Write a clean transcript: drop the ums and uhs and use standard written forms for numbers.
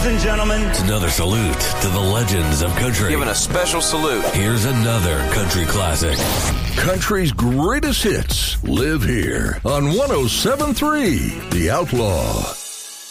and gentlemen. It's another salute to the legends of country. Giving a special salute. Here's another country classic. Country's greatest hits live here on 107.3 The Outlaw.